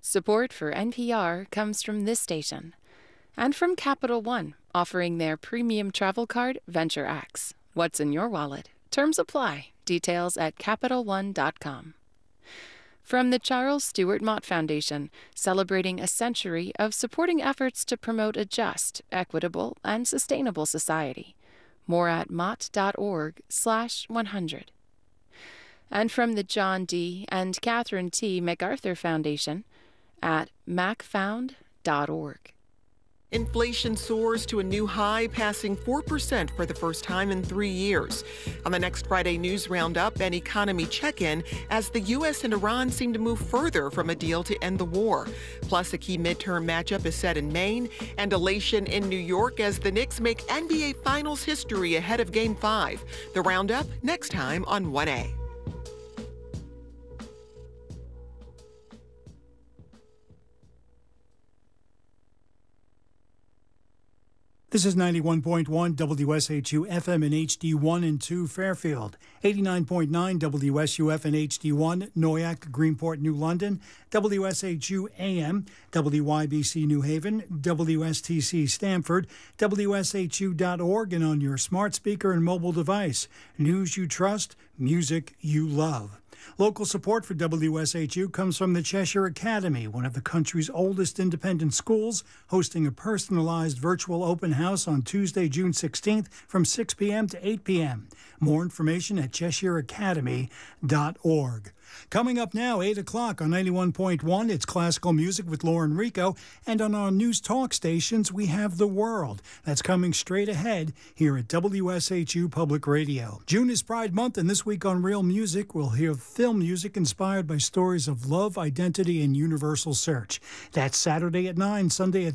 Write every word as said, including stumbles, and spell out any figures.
Support for N P R comes from this station and from Capital One, offering their premium travel card, Venture X. What's in your wallet? Terms apply. Details at Capital One dot com. From the Charles Stewart Mott Foundation, celebrating a century of supporting efforts to promote a just, equitable, and sustainable society. More at mott.org slash 100. And from the John D. and Catherine T. MacArthur Foundation at mac found dot org. Inflation soars to a new high, passing four percent for the first time in three years. On the next Friday News Roundup, an economy check-in as the U S and Iran seem to move further from a deal to end the war. Plus, a key midterm matchup is set in Maine, and elation in New York as the Knicks make N B A Finals history ahead of Game five. The Roundup next time on one A. This is ninety-one point one W S H U F M in H D one and two Fairfield, eighty-nine point nine W S U F in H D one Noyac, Greenport, New London, W S H U A M, W Y B C New Haven, W S T C Stamford, W S H U dot org, and on your smart speaker and mobile device. News you trust, music you love. Local support for W S H U comes from the Cheshire Academy, one of the country's oldest independent schools, hosting a personalized virtual open house on Tuesday, June sixteenth from six p.m. to eight p.m. More information at cheshire academy dot org. Coming up now, eight o'clock on ninety-one point one, it's classical music with Lauren Rico. And on our news talk stations, we have The World. That's coming straight ahead here at W S H U Public Radio. June is Pride Month, and this week on Real Music, we'll hear film music inspired by stories of love, identity, and universal search. That's Saturday at nine, Sunday at